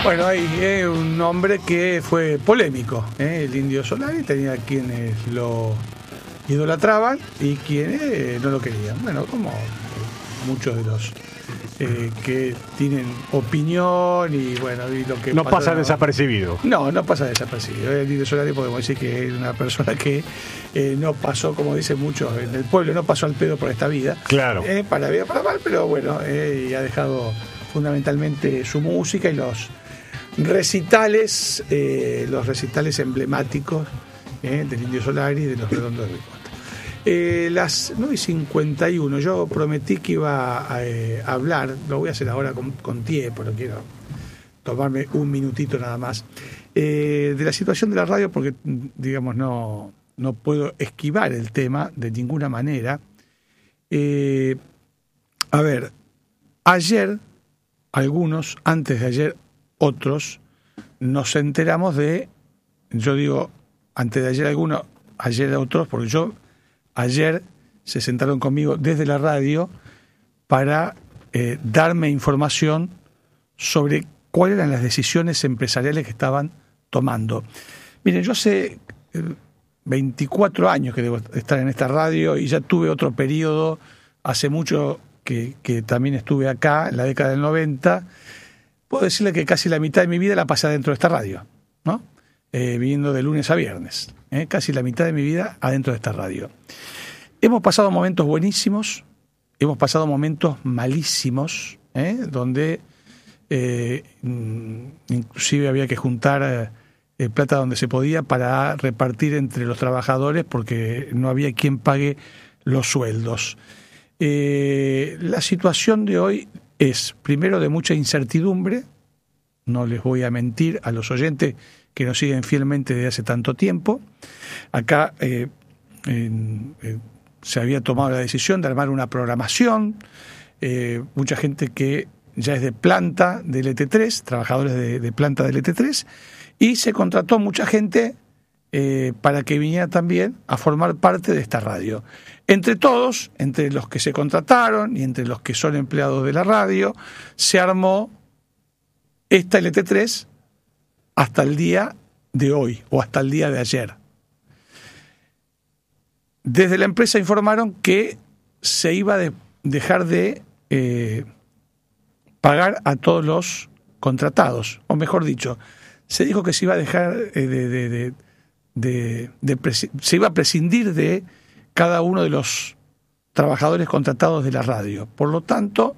Bueno, hay un hombre que fue polémico, el Indio Solari, tenía quienes lo idolatraban y quienes no lo querían. Bueno, como muchos de los que tienen opinión y bueno, y lo que no pasa desapercibido. No pasa desapercibido. El Indio Solari podemos decir que es una persona que no pasó, como dicen muchos en el pueblo, no pasó al pedo por esta vida. Claro. Para bien o para mal, pero bueno, y ha dejado fundamentalmente su música y los recitales emblemáticos del Indio Solari y de los Redondos de Ricota. Las 9:51, yo prometí que iba a hablar, lo voy a hacer ahora con tiempo, no quiero tomarme un minutito nada más, de la situación de la radio, porque digamos no puedo esquivar el tema de ninguna manera. A ver, ayer, algunos, antes de ayer, otros, nos enteramos de, yo digo, antes de ayer algunos, ayer otros, porque ayer se sentaron conmigo desde la radio para darme información sobre cuáles eran las decisiones empresariales que estaban tomando. Miren, yo hace 24 años que debo estar en esta radio y ya tuve otro periodo, hace mucho que también estuve acá, en la década del 90. Puedo decirle que casi la mitad de mi vida la pasé adentro de esta radio, ¿no? Viniendo de lunes a viernes. Casi la mitad de mi vida adentro de esta radio. Hemos pasado momentos buenísimos, hemos pasado momentos malísimos, donde inclusive había que juntar plata donde se podía para repartir entre los trabajadores porque no había quien pague los sueldos. La situación de hoy es, primero, de mucha incertidumbre. No les voy a mentir a los oyentes que nos siguen fielmente desde hace tanto tiempo. Acá se había tomado la decisión de armar una programación. Mucha gente que ya es de planta del ET3, trabajadores de planta del ET3, y se contrató mucha gente para que viniera también a formar parte de esta radio. Entre todos, entre los que se contrataron y entre los que son empleados de la radio, se armó esta LT3 hasta el día de hoy o hasta el día de ayer. Desde la empresa informaron que se iba a dejar de pagar a todos los contratados, o mejor dicho, se dijo que se iba a dejar se iba a prescindir de cada uno de los trabajadores contratados de la radio. Por lo tanto,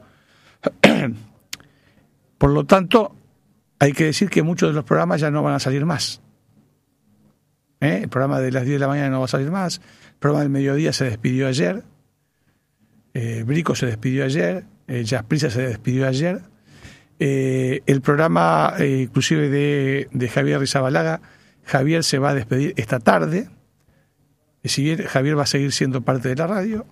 hay que decir que muchos de los programas ya no van a salir más. El programa de las 10 de la mañana no va a salir más. El programa del mediodía se despidió ayer. Brico se despidió ayer. Jasprisa se despidió ayer. El programa inclusive de Javier Rizabalaga, Javier se va a despedir esta tarde. Si bien Javier va a seguir siendo parte de la radio.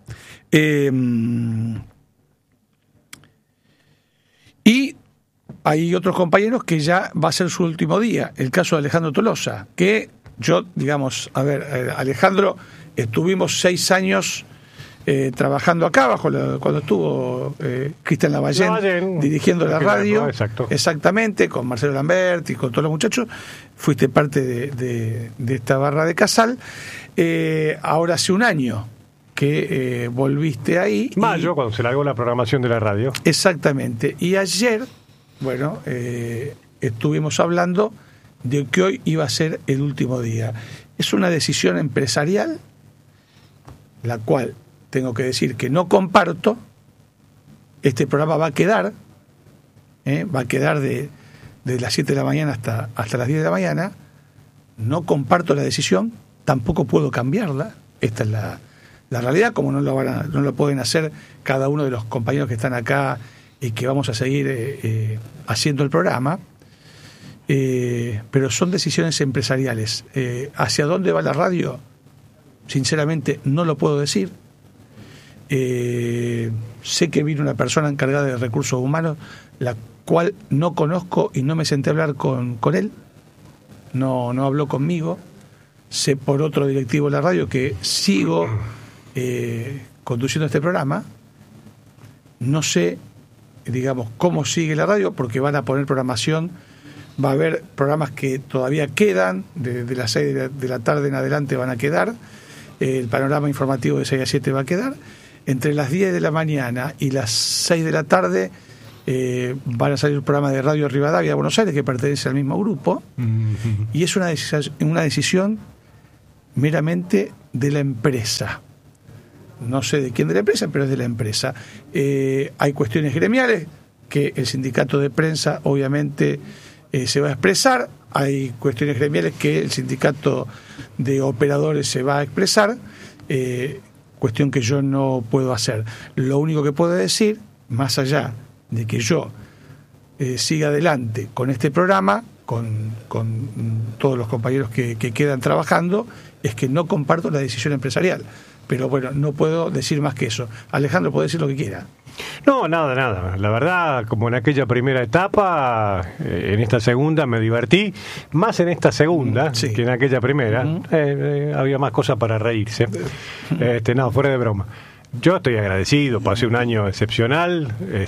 Y hay otros compañeros que ya va a ser su último día. El caso de Alejandro Tolosa, que yo, digamos, Alejandro, estuvimos 6 años trabajando acá, cuando estuvo Cristian Lavallén dirigiendo la radio. Exacto. Exactamente, con Marcelo Lambert y con todos los muchachos. Fuiste parte de esta barra de Casal. Ahora hace un año que volviste ahí. Mayo, cuando se largó la programación de la radio. Exactamente. Y ayer, bueno, estuvimos hablando de que hoy iba a ser el último día. Es una decisión empresarial, la cual tengo que decir que no comparto. Este programa va a quedar de las 7 de la mañana hasta las 10 de la mañana. No comparto la decisión, tampoco puedo cambiarla. Esta es la realidad, como no lo pueden hacer cada uno de los compañeros que están acá y que vamos a seguir haciendo el programa. Pero son decisiones empresariales. ¿Hacia dónde va la radio? Sinceramente no lo puedo decir. Sé que vino una persona encargada de recursos humanos, la cual no conozco y no me senté a hablar con él. No habló conmigo. Sé por otro directivo de la radio que sigo conduciendo este programa. No sé, digamos, cómo sigue la radio, porque van a poner programación Va a haber programas que todavía quedan, de las 6 de la tarde en adelante van a quedar, el panorama informativo de 6 a 7 va a quedar. Entre las 10 de la mañana y las 6 de la tarde van a salir programas de Radio Rivadavia de Buenos Aires, que pertenece al mismo grupo, y es una decisión meramente de la empresa. No sé de quién de la empresa, pero es de la empresa. Hay cuestiones gremiales que el sindicato de prensa obviamente se va a expresar, hay cuestiones gremiales que el sindicato de operadores se va a expresar, cuestión que yo no puedo hacer. Lo único que puedo decir, más allá de que yo siga adelante con este programa, con todos los compañeros que quedan trabajando, es que no comparto la decisión empresarial. Pero bueno, no puedo decir más que eso. Alejandro puede decir lo que quiera. No, nada. La verdad, como en aquella primera etapa, en esta segunda me divertí, más en esta segunda que en aquella primera. Había más cosas para reírse. No, fuera de broma. Yo estoy agradecido, pasé un año excepcional,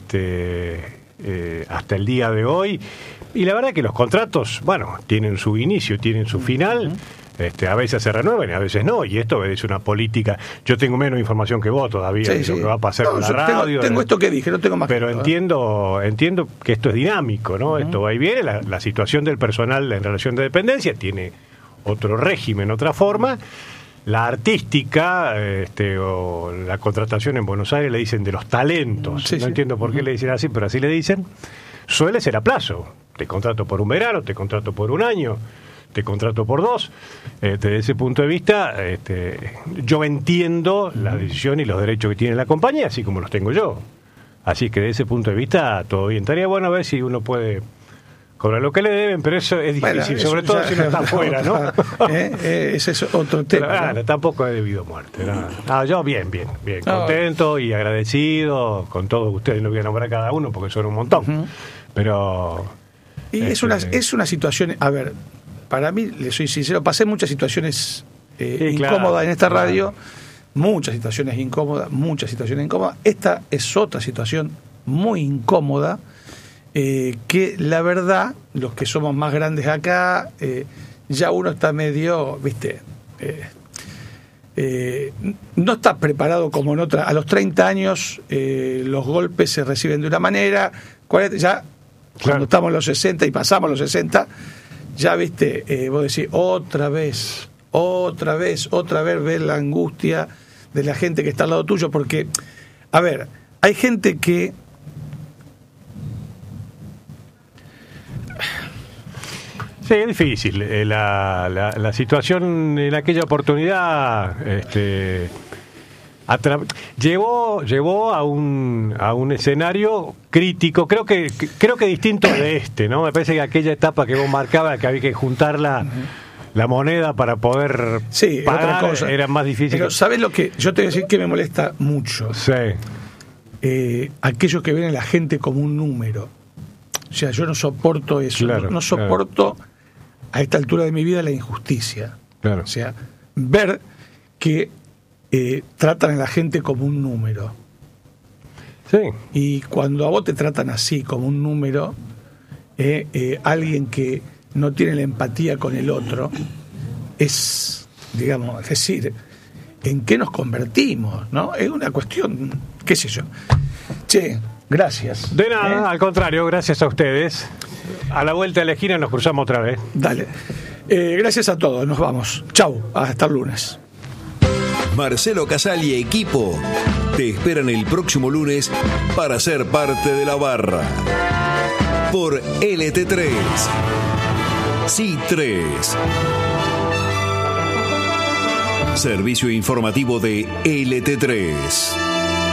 hasta el día de hoy. Y la verdad que los contratos, bueno, tienen su inicio, tienen su final. A veces se renuevan y a veces no, y esto es una política. Yo tengo menos información que vos todavía de lo que va a pasar con la radio. Tengo esto que dije, no tengo más. Pero entiendo que esto es dinámico, ¿no? Esto va y viene. La situación del personal en relación de dependencia tiene otro régimen, otra forma. La artística o la contratación en Buenos Aires le dicen de los talentos. No entiendo por qué le dicen así, pero así le dicen. Suele ser a plazo. Te contrato por un verano, te contrato por un año, te contrato por 2. Desde ese punto de vista, yo entiendo la decisión y los derechos que tiene la compañía, así como los tengo yo. Así que desde ese punto de vista, todo bien. Estaría bueno ver si uno puede cobrar lo que le deben, pero eso es difícil, sobre todo si uno está afuera, ¿no? Ese es otro tema. Pero, ¿no? Tampoco he debido muerte. Yo bien, contento y agradecido con todos ustedes. No voy a nombrar a cada uno porque son un montón. Pero... Y es una situación, a ver, para mí, le soy sincero, pasé muchas situaciones incómodas en esta radio, muchas situaciones incómodas. Esta es otra situación muy incómoda, que la verdad, los que somos más grandes acá, ya uno está medio, no está preparado como en otra. A los 30 años los golpes se reciben de una manera, 40, ya cuando estamos en los 60 y pasamos los 60, ya vos decís otra vez ver la angustia de la gente que está al lado tuyo, porque, a ver, hay gente que sí, es difícil. La situación en aquella oportunidad llevó a un escenario crítico, creo que distinto de ¿no? Me parece que aquella etapa que vos marcabas, que había que juntar la moneda para poder pagar, otra cosa. Era más difícil. Pero ¿sabés lo que yo te voy a decir que me molesta mucho? Sí. Aquellos que ven a la gente como un número. O sea, yo no soporto eso. No soporto a esta altura de mi vida la injusticia. Claro. O sea, ver que tratan a la gente como un número. Sí. Y cuando a vos te tratan así, como un número, alguien que no tiene la empatía con el otro, es decir, ¿en qué nos convertimos? ¿No? Es una cuestión, qué sé yo. Che, gracias. De nada, al contrario, gracias a ustedes. A la vuelta de la esquina nos cruzamos otra vez. Dale. Gracias a todos, nos vamos. Chau, hasta el lunes. Marcelo Casal y equipo te esperan el próximo lunes para ser parte de la barra. Por LT3. Sí 3. Servicio informativo de LT3.